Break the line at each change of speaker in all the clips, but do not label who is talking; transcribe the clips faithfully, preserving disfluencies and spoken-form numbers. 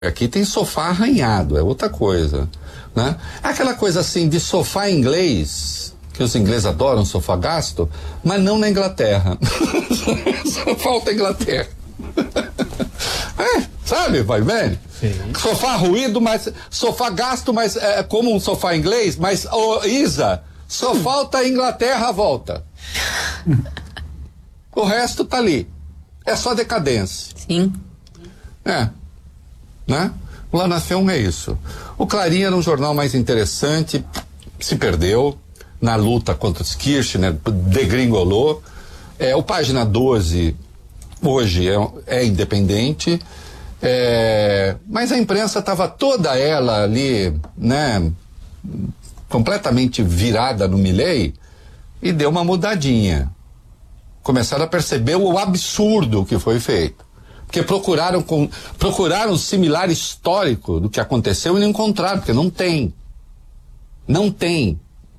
Aqui tem sofá arranhado, é outra coisa, né? É aquela coisa assim de sofá inglês, que os ingleses adoram sofá gasto, mas não na Inglaterra. Só falta Inglaterra. É, sabe, vai vendo? Sim. Sofá ruído, mas sofá gasto, mas é como um sofá inglês, mas, ô, Isa, só falta Inglaterra à volta. O resto tá ali. É só decadência.
Sim.
É. Né? O La Nación é isso. O Clarim era um jornal mais interessante, se perdeu na luta contra os Kirchner, degringolou. É, o Página doze hoje é, é independente, é, mas a imprensa estava toda ela ali, né, completamente virada no Milei, e deu uma mudadinha. Começaram a perceber o absurdo que foi feito. Porque procuraram, com, procuraram similar histórico do que aconteceu e não encontraram, porque não tem. Não tem.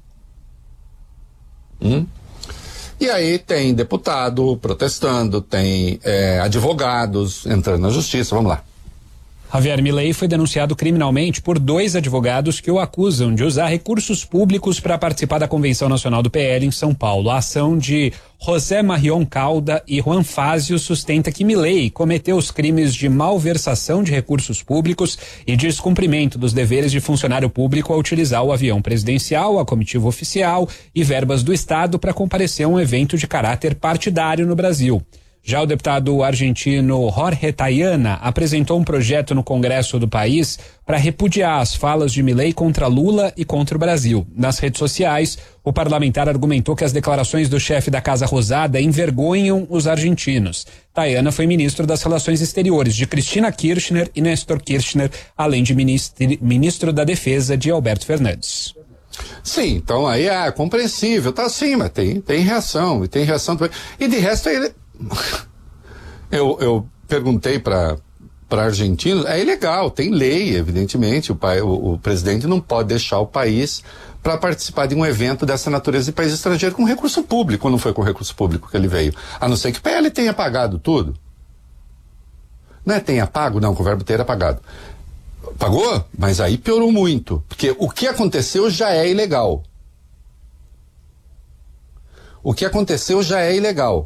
Hum? E aí tem deputado protestando, tem é, advogados entrando na justiça, vamos lá.
Javier Milei foi denunciado criminalmente por dois advogados que o acusam de usar recursos públicos para participar da Convenção Nacional do P L em São Paulo. A ação de José Marion Calda e Juan Fazio sustenta que Milei cometeu os crimes de malversação de recursos públicos e descumprimento dos deveres de funcionário público ao utilizar o avião presidencial, a comitiva oficial e verbas do Estado para comparecer a um evento de caráter partidário no Brasil. Já o deputado argentino Jorge Tayana apresentou um projeto no Congresso do país para repudiar as falas de Milei contra Lula e contra o Brasil. Nas redes sociais, o parlamentar argumentou que as declarações do chefe da Casa Rosada envergonham os argentinos. Tayana foi ministro das Relações Exteriores de Cristina Kirchner e Néstor Kirchner, além de ministro, ministro da Defesa de Alberto Fernandes.
Sim, então aí é compreensível, tá sim, mas tem, tem reação, e tem reação também. E de resto ele... Eu, eu perguntei para para argentinos, é ilegal, tem lei, evidentemente, o, pai, o, o presidente não pode deixar o país para participar de um evento dessa natureza de país estrangeiro com recurso público, não foi com recurso público que ele veio, a não ser que o P L tenha pagado tudo. Não é tenha pago, não, com o verbo ter é pagado. Pagou, mas aí piorou muito, porque o que aconteceu já é ilegal. O que aconteceu já é ilegal.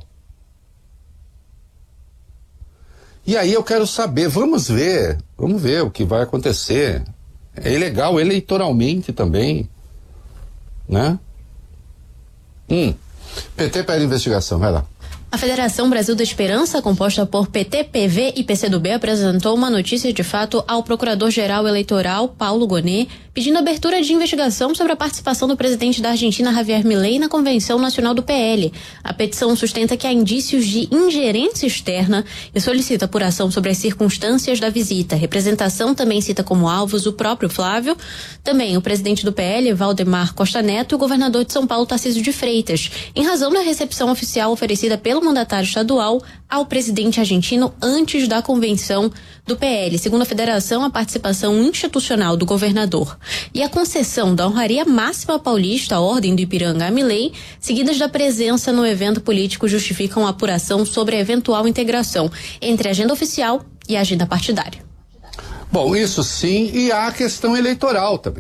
E aí eu quero saber, vamos ver, vamos ver o que vai acontecer. É ilegal eleitoralmente também, né? Hum, P T pede investigação, vai lá.
A Federação Brasil da Esperança, composta por P T, P V e P C do B, apresentou uma notícia de fato ao Procurador-Geral Eleitoral, Paulo Gonet, pedindo abertura de investigação sobre a participação do presidente da Argentina, Javier Milei, na Convenção Nacional do P L. A petição sustenta que há indícios de ingerência externa e solicita apuração sobre as circunstâncias da visita. A representação também cita como alvos o próprio Flávio, também o presidente do P L, Valdemar Costa Neto, e o governador de São Paulo, Tarcísio de Freitas, em razão da recepção oficial oferecida pelo mandatário estadual ao presidente argentino antes da convenção do P L. Segundo a federação, a participação institucional do governador e a concessão da honraria máxima paulista, a Ordem do Ipiranga a Milei, seguidas da presença no evento político, justificam a apuração sobre a eventual integração entre a agenda oficial e a agenda partidária.
Bom, isso sim, e há a questão eleitoral também.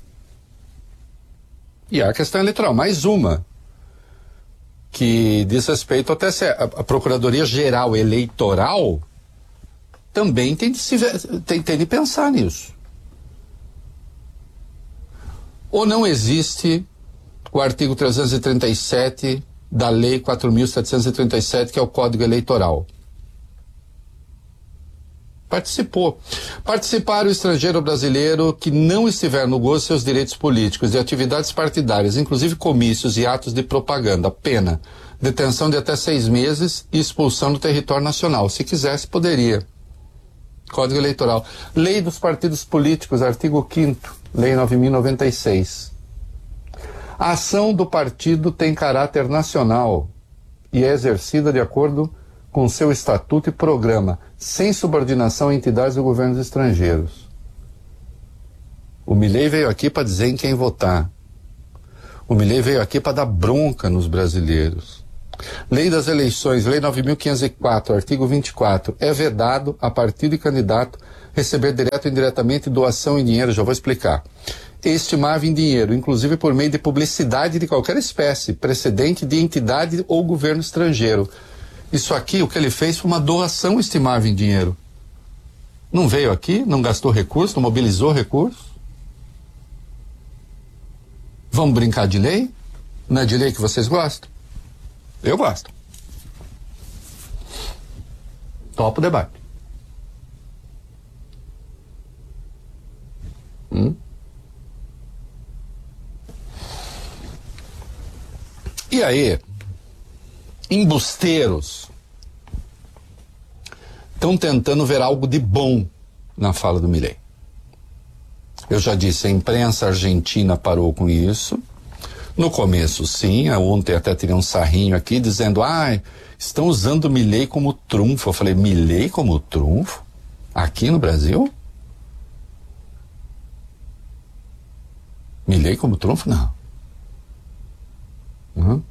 E há a questão eleitoral, mais uma, que diz respeito até se a, a Procuradoria-Geral Eleitoral também tem de, se, tem, tem de pensar nisso. Ou não existe o artigo trezentos e trinta e sete da Lei quatro mil setecentos e trinta e sete, que é o Código Eleitoral. Participou. Participar o estrangeiro brasileiro que não estiver no gozo de seus direitos políticos e atividades partidárias, inclusive comícios e atos de propaganda, pena, detenção de até seis meses e expulsão do território nacional. Se quisesse, poderia. Código Eleitoral. Lei dos partidos políticos, artigo quinto, Lei nove mil e noventa e seis. A ação do partido tem caráter nacional e é exercida de acordo com seu estatuto e programa, sem subordinação a entidades do governo estrangeiros. O Milei veio aqui para dizer em quem votar. O Milei veio aqui para dar bronca nos brasileiros. Lei das eleições, Lei nove mil quinhentos e quatro, artigo vinte e quatro, é vedado a partido e candidato receber direto ou indiretamente doação em dinheiro, já vou explicar. Estimava em dinheiro, inclusive por meio de publicidade de qualquer espécie, precedente de entidade ou governo estrangeiro. Isso aqui, o que ele fez foi uma doação estimável em dinheiro. Não veio aqui, não gastou recurso, não mobilizou recurso. Vamos brincar de lei? Não é de lei que vocês gostam? Eu gosto. Topo o debate. Hum? E aí, embusteiros estão tentando ver algo de bom na fala do Milei. Eu já disse, a imprensa argentina parou com isso. No começo, sim, ontem até teria um sarrinho aqui dizendo, ah, estão usando o Milei como trunfo. Eu falei, Milei como trunfo? Aqui no Brasil? Milei como trunfo? Não. Uhum.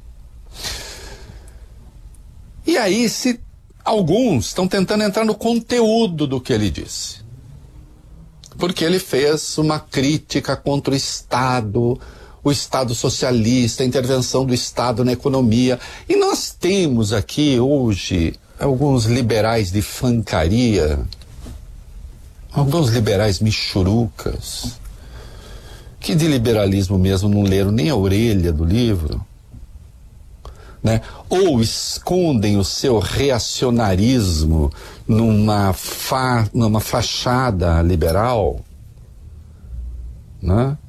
E aí, se alguns estão tentando entrar no conteúdo do que ele disse. Porque ele fez uma crítica contra o Estado, o Estado socialista, a intervenção do Estado na economia. E nós temos aqui hoje alguns liberais de fancaria, alguns liberais michurucas, que de liberalismo mesmo não leram nem a orelha do livro, né? Ou escondem o seu reacionarismo numa, fa, numa fachada liberal, né?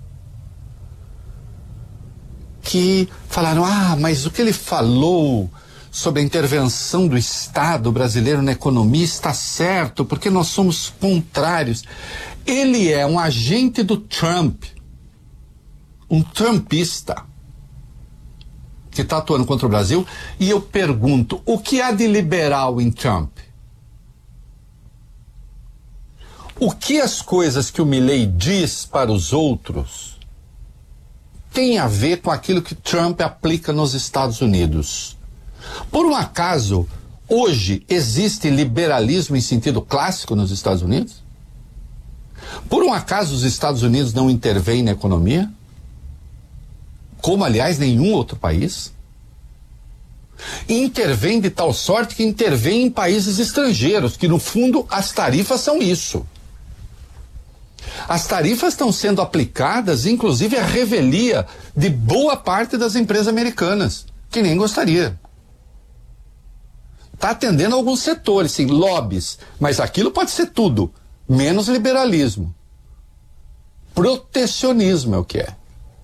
Que falaram, ah, mas o que ele falou sobre a intervenção do Estado brasileiro na economia está certo, porque nós somos contrários. Ele é um agente do Trump, um trumpista, que está atuando contra o Brasil, e eu pergunto, o que há de liberal em Trump? O que as coisas que o Milei diz para os outros tem a ver com aquilo que Trump aplica nos Estados Unidos? Por um acaso, hoje existe liberalismo em sentido clássico nos Estados Unidos? Por um acaso os Estados Unidos não intervêm na economia? Como, aliás, nenhum outro país? E intervém de tal sorte que intervém em países estrangeiros, que no fundo as tarifas são isso. As tarifas estão sendo aplicadas, inclusive, à revelia de boa parte das empresas americanas, que nem gostaria. Está atendendo a alguns setores, sim, lobbies, mas aquilo pode ser tudo, menos liberalismo. Protecionismo é o que é.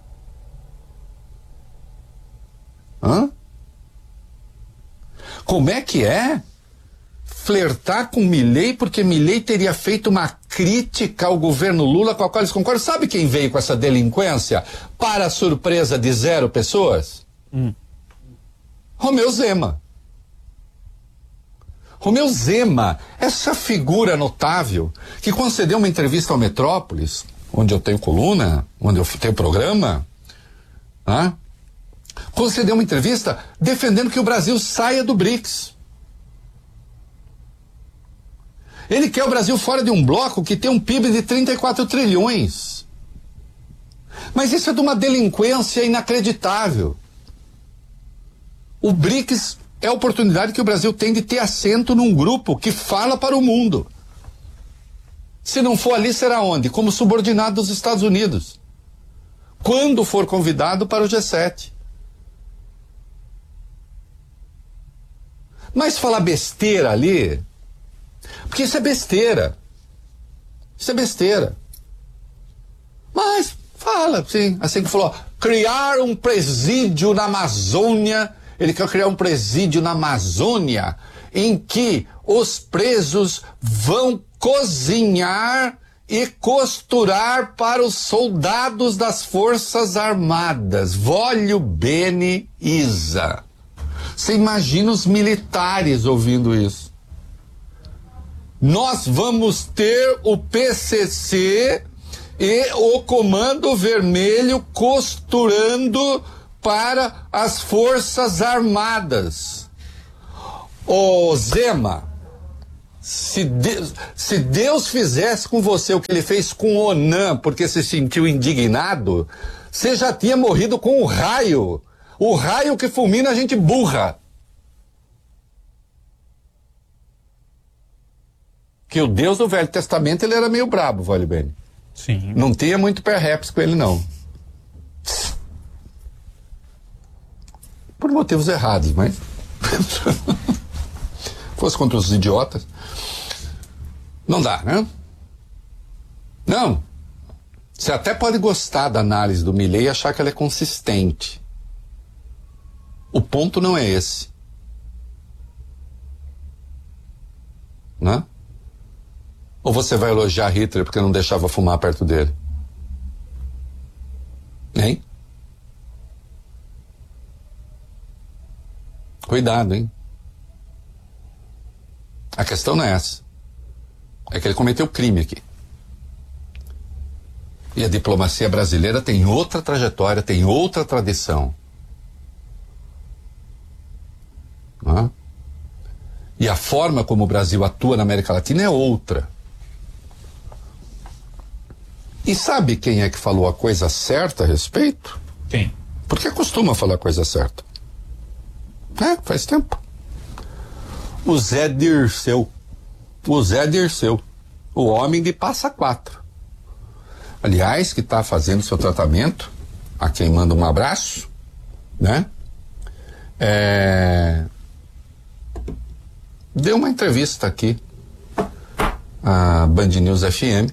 Hã? Como é que é flertar com Milei porque Milei teria feito uma crítica ao governo Lula com a qual eles concordam? Sabe quem veio com essa delinquência para a surpresa de zero pessoas? Hum. Romeu Zema. Romeu Zema, essa figura notável que concedeu uma entrevista ao Metrópolis, onde eu tenho coluna, onde eu tenho programa, né? Concedeu uma entrevista defendendo que o Brasil saia do BRICS. Ele quer o Brasil fora de um bloco que tem um P I B de trinta e quatro trilhões. Mas isso é de uma delinquência inacreditável. O BRICS é a oportunidade que o Brasil tem de ter assento num grupo que fala para o mundo. Se não for ali, será onde? Como subordinado dos Estados Unidos. Quando for convidado para o G sete. Mas falar besteira ali, porque isso é besteira. Isso é besteira. Mas fala, sim, assim que falou, criar um presídio na Amazônia, ele quer criar um presídio na Amazônia, em que os presos vão cozinhar e costurar para os soldados das Forças Armadas. Voglio bene Isa. Você imagina os militares ouvindo isso. Nós vamos ter o P C C e o Comando Vermelho costurando para as Forças Armadas. Ô Zema, Se Deus, se Deus fizesse com você o que ele fez com o Onan, porque se sentiu indignado, você já tinha morrido com o raio. O raio que fulmina a gente burra. Que o Deus do Velho Testamento, ele era meio brabo, vale bem.
Sim.
Não tinha muito perreps com ele, não. Por motivos errados, mas... fosse contra os idiotas. Não dá, né? Não. Você até pode gostar da análise do Milei e achar que ela é consistente. O ponto não é esse. Né? Ou você vai elogiar Hitler porque não deixava fumar perto dele? Hein? Cuidado, hein? A questão não é essa. É que ele cometeu crime aqui. E a diplomacia brasileira tem outra trajetória, tem outra tradição. Não? E a forma como o Brasil atua na América Latina é outra. E sabe quem é que falou a coisa certa a respeito?
Quem?
Porque costuma falar a coisa certa. É, faz tempo. O Zé Dirceu. O Zé Dirceu. O homem de Passa Quatro. Aliás, que está fazendo seu tratamento, a quem manda um abraço, né? É... Deu uma entrevista aqui à Band News F M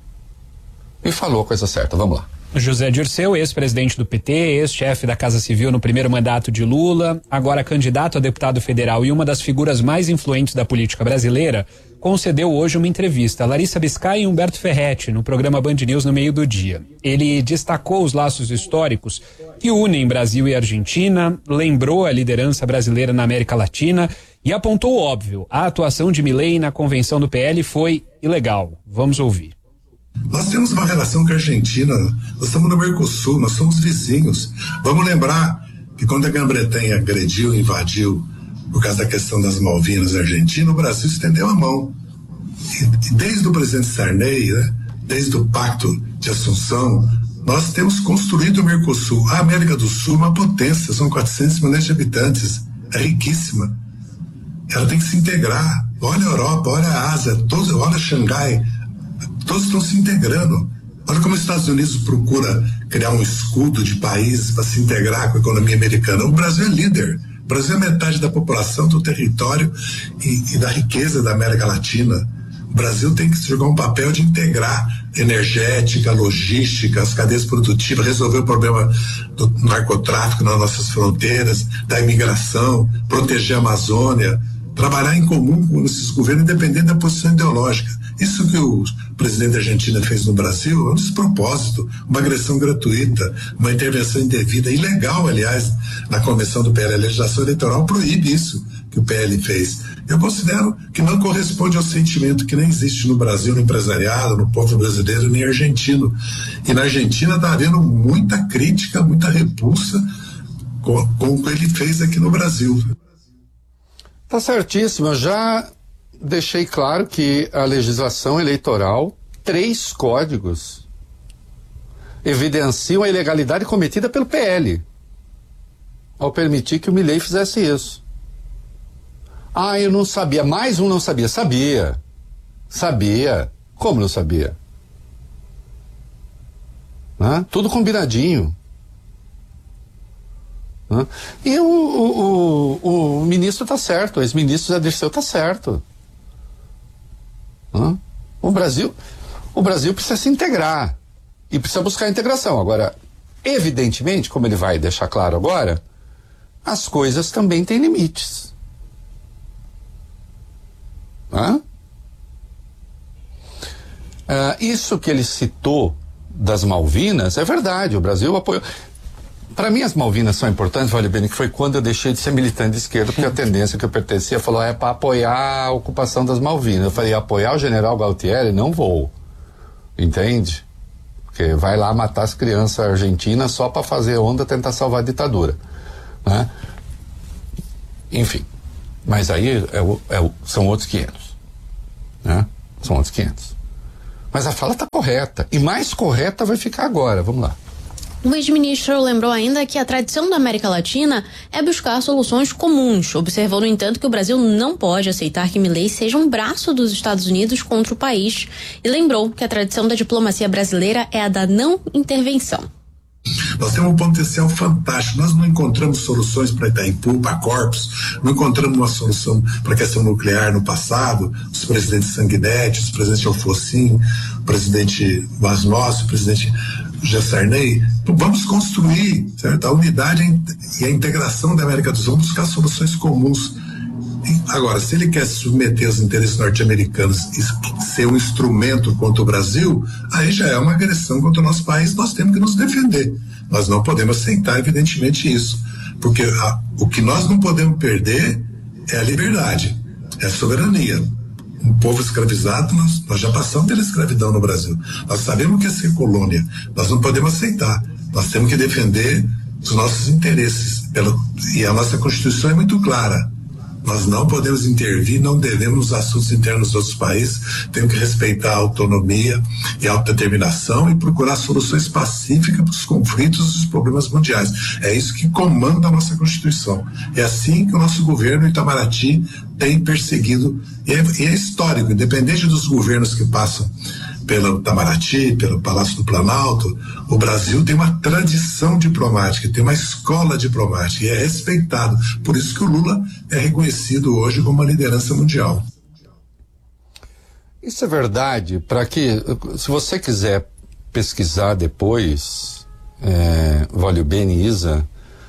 e falou a coisa certa. Vamos lá.
José Dirceu, ex-presidente do P T, ex-chefe da Casa Civil no primeiro mandato de Lula, agora candidato a deputado federal e uma das figuras mais influentes da política brasileira, concedeu hoje uma entrevista a Larissa Biscay e Humberto Ferretti no programa Band News no meio do dia. Ele destacou os laços históricos que unem Brasil e Argentina, lembrou a liderança brasileira na América Latina e apontou o óbvio: a atuação de Milei na convenção do P L foi ilegal. Vamos ouvir.
Nós temos uma relação com a Argentina, nós estamos no Mercosul, nós somos vizinhos. Vamos lembrar que quando a Grã-Bretanha agrediu, invadiu, por causa da questão das Malvinas Argentina, o Brasil estendeu a mão. E desde o presidente Sarney, né, desde o Pacto de Assunção, nós temos construído o Mercosul. A América do Sul é uma potência, são quatrocentos milhões de habitantes, é riquíssima. Ela tem que se integrar. Olha a Europa, olha a Ásia, todos, olha Xangai. Todos estão se integrando. Olha como os Estados Unidos procura criar um escudo de países para se integrar com a economia americana. O Brasil é líder. O Brasil é metade da população, do território e, e da riqueza da América Latina. O Brasil tem que jogar um papel de integrar energética, logística, as cadeias produtivas, resolver o problema do narcotráfico nas nossas fronteiras, da imigração, proteger a Amazônia, trabalhar em comum com esses governos, independente da posição ideológica. Isso que o presidente da Argentina fez no Brasil é um despropósito, uma agressão gratuita, uma intervenção indevida, ilegal, aliás, na convenção do P L. A legislação eleitoral proíbe isso que o P L fez. Eu considero que não corresponde ao sentimento que nem existe no Brasil, no empresariado, no povo brasileiro, nem argentino. E na Argentina está havendo muita crítica, muita repulsa com, com o que ele fez aqui no Brasil.
Tá certíssimo. Eu já deixei claro que a legislação eleitoral, três códigos, evidenciam a ilegalidade cometida pelo P L ao permitir que o Milei fizesse isso. Ah, eu não sabia. Mais um não sabia. Sabia. Sabia. Como não sabia? Hã? Tudo combinadinho. Hã? E o, o, o, o ministro está certo, o ex-ministro Zé Dirceu está certo. Hã? O Brasil, o Brasil precisa se integrar e precisa buscar a integração. Agora, evidentemente, como ele vai deixar claro agora, as coisas também têm limites. Hã? Ah, isso que ele citou das Malvinas é verdade, o Brasil apoiou. Para mim as Malvinas são importantes, vale bem, que foi quando eu deixei de ser militante de esquerda, porque a tendência que eu pertencia falou, é para apoiar a ocupação das Malvinas. Eu falei, apoiar o general Galtieri? Não vou. Entende? Porque vai lá matar as crianças argentinas só para fazer onda, tentar salvar a ditadura. Né? Enfim. Mas aí é o, é o, são outros quinhentos. né? São outros quinhentos. Mas a fala está correta. E mais correta vai ficar agora. Vamos lá.
O ex-ministro lembrou ainda que a tradição da América Latina é buscar soluções comuns. Observou, no entanto, que o Brasil não pode aceitar que Milei seja um braço dos Estados Unidos contra o país. E lembrou que a tradição da diplomacia brasileira é a da não intervenção.
Nós temos um potencial fantástico. Nós não encontramos soluções para Itaipu, para Corpus, não encontramos uma solução para a questão nuclear no passado. Os presidentes Sanguinetti, os presidentes Alfocin, o presidente Vaz Nosso, o presidente Gessarney. Então, vamos construir, certo? A unidade e a integração da América do Sul, vamos buscar soluções comuns. Agora, se ele quer submeter os interesses norte-americanos e ser um instrumento contra o Brasil, aí já é uma agressão contra o nosso país, nós temos que nos defender. Nós não podemos aceitar, evidentemente, isso. Porque a, o que nós não podemos perder é a liberdade, é a soberania. Um povo escravizado, nós, nós já passamos pela escravidão no Brasil. Nós sabemos o que é ser colônia. Nós não podemos aceitar. Nós temos que defender os nossos interesses. Pela, e a nossa Constituição é muito clara. Nós não podemos intervir, não devemos nos assuntos internos dos outros países, temos que respeitar a autonomia e a autodeterminação e procurar soluções pacíficas para os conflitos e os problemas mundiais. É isso que comanda a nossa Constituição. É assim que o nosso governo Itamaraty tem perseguido, e é, e é histórico, independente dos governos que passam pelo Itamaraty, pelo Palácio do Planalto, o Brasil tem uma tradição diplomática, tem uma escola diplomática e é respeitado. Por isso que o Lula é reconhecido hoje como uma liderança mundial.
Isso é verdade, para que, se você quiser pesquisar depois, é, Voglio bene, Isa,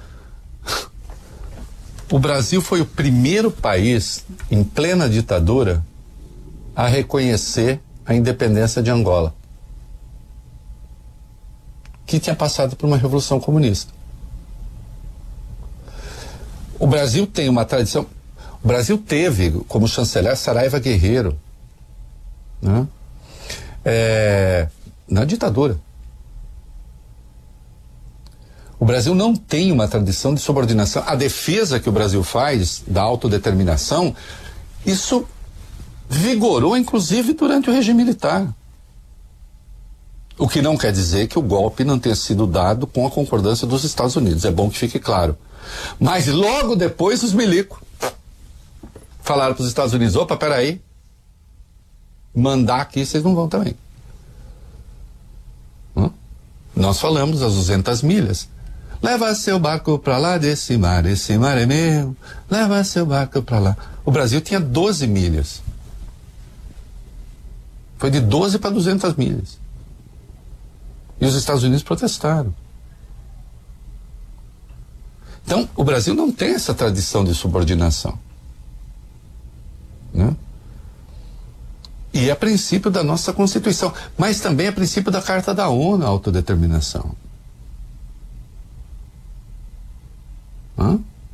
o Brasil foi o primeiro país em plena ditadura a reconhecer a independência de Angola, que tinha passado por uma revolução comunista. O Brasil tem uma tradição. O Brasil teve como chanceler Saraiva Guerreiro, né? É, na ditadura. O Brasil não tem uma tradição de subordinação. A defesa que o Brasil faz da autodeterminação, isso vigorou inclusive durante o regime militar. O que não quer dizer que o golpe não tenha sido dado com a concordância dos Estados Unidos. É bom que fique claro. Mas logo depois os milicos falaram para os Estados Unidos: opa, peraí, mandar aqui vocês não vão também. Hã? Nós falamos as duzentas milhas. Leva seu barco para lá desse mar, esse mar é meu. Leva seu barco para lá. O Brasil tinha doze milhas. Foi de doze para duzentas milhas. E os Estados Unidos protestaram. Então, o Brasil não tem essa tradição de subordinação, né? E é princípio da nossa Constituição, mas também é princípio da Carta da ONU, a autodeterminação. Hã?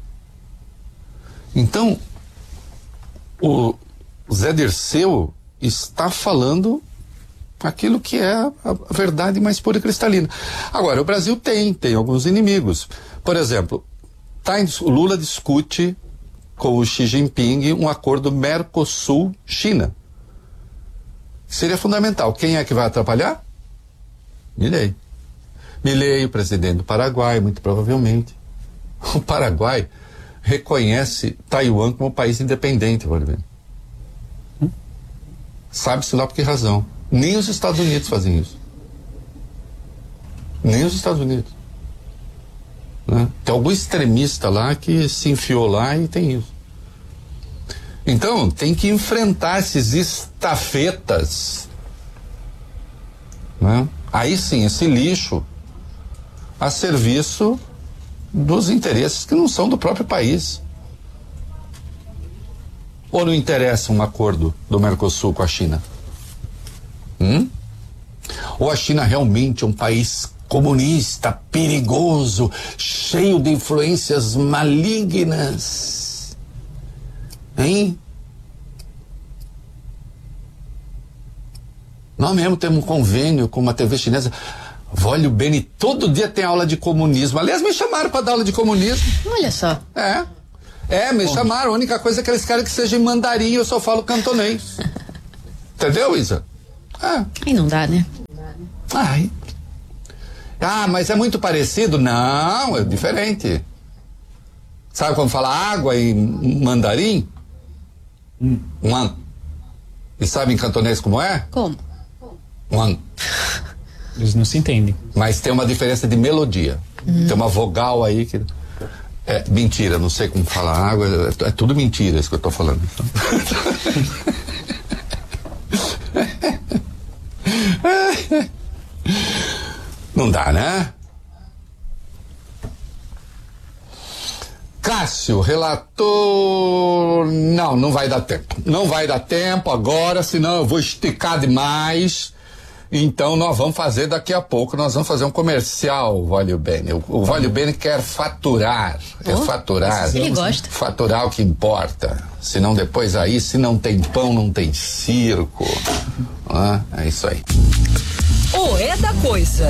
Então, o Zé Dirceu está falando aquilo que é a verdade mais pura e cristalina. Agora, o Brasil tem, tem alguns inimigos. Por exemplo, tá em, o Lula discute com o Xi Jinping um acordo Mercosul-China. Seria fundamental. Quem é que vai atrapalhar? Milei. Milei, o presidente do Paraguai, muito provavelmente. O Paraguai reconhece Taiwan como país independente, por exemplo. Hum? Sabe-se lá por que razão. Nem os Estados Unidos fazem isso. Nem os Estados Unidos. Né? Tem algum extremista lá que se enfiou lá e tem isso. Então, tem que enfrentar esses estafetas. Né? Aí sim, esse lixo a serviço dos interesses que não são do próprio país. Ou não interessa um acordo do Mercosul com a China? Hum? Ou a China realmente é um país comunista, perigoso, cheio de influências malignas? Hein? Nós mesmo temos um convênio com uma T V chinesa. Voglio bene, todo dia tem aula de comunismo. Aliás, me chamaram para dar aula de comunismo.
Olha só.
É. É, me Bom. chamaram. A única coisa é que eles querem que seja em mandarim, eu só falo cantonês. Entendeu, Isa? Ah.
Aí não dá, né?
Ai. Ah, mas é muito parecido? Não, é diferente. Sabe como fala água em mandarim?
Hum.
Wan. E sabe em cantonês como é?
Como?
Wan.
Eles não se entendem.
Mas tem uma diferença de melodia. Hum. Tem uma vogal aí que... É mentira, não sei como falar água. É, é tudo mentira isso que eu tô falando. Não dá, né? Cássio, relator... Não, não vai dar tempo. Não vai dar tempo agora, senão eu vou esticar demais. Então nós vamos fazer daqui a pouco, nós vamos fazer um comercial, Vale Bene. O, o Vale Bene quer faturar, oh, é faturar.
Ele gosta.
Faturar o que importa. Senão depois aí, se não tem pão, não tem circo. Ah, é isso aí.
O é da coisa.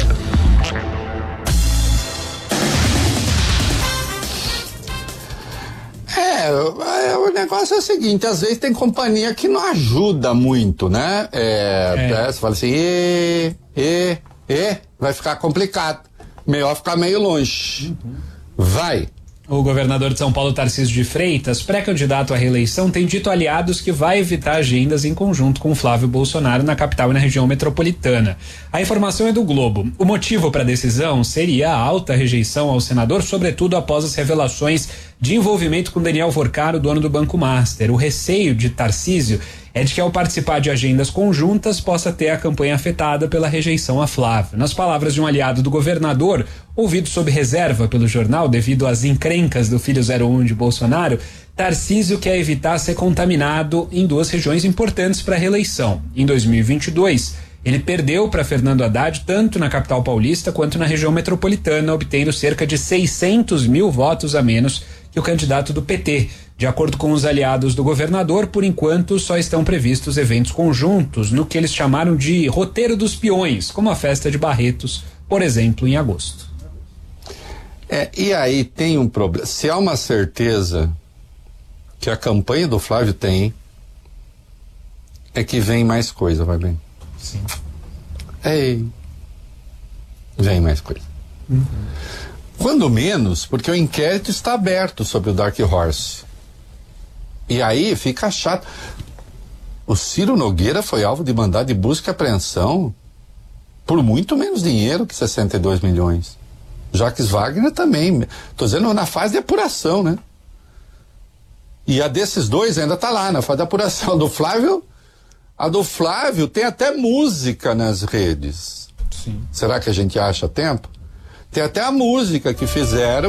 É, é, o negócio é o seguinte, às vezes tem companhia que não ajuda muito, né? É, é. É, você fala assim, e, e, e, vai ficar complicado. Melhor ficar meio longe. Uhum. Vai.
O governador de São Paulo, Tarcísio de Freitas, pré-candidato à reeleição, tem dito a aliados que vai evitar agendas em conjunto com Flávio Bolsonaro na capital e na região metropolitana. A informação é do Globo. O motivo para a decisão seria a alta rejeição ao senador, sobretudo após as revelações de envolvimento com Daniel Vorcaro, dono do Banco Master. O receio de Tarcísio é de que, ao participar de agendas conjuntas, possa ter a campanha afetada pela rejeição a Flávio. Nas palavras de um aliado do governador, ouvido sob reserva pelo jornal devido às encrencas do filho zero um de Bolsonaro, Tarcísio quer evitar ser contaminado em duas regiões importantes para a reeleição. Em dois mil e vinte e dois, ele perdeu para Fernando Haddad tanto na capital paulista quanto na região metropolitana, obtendo cerca de seiscentos mil votos a menos que o candidato do P T. De acordo com os aliados do governador, por enquanto só estão previstos eventos conjuntos no que eles chamaram de roteiro dos peões, como a festa de Barretos, por exemplo, em agosto.
É, e aí tem um problema. Se há uma certeza que a campanha do Flávio tem, é que vem mais coisa, vai bem.
Sim.
Ei, vem mais coisa. Uhum. Quando menos, porque o inquérito está aberto sobre o Dark Horse. E aí fica chato. O Ciro Nogueira foi alvo de mandado de busca e apreensão por muito menos dinheiro que sessenta e dois milhões. Jacques Wagner também. Tô dizendo na fase de apuração, né? E a desses dois ainda tá lá, na fase de apuração. A do Flávio, a do Flávio tem até música nas redes.
Sim.
Será que a gente acha tempo? Tem até a música que fizeram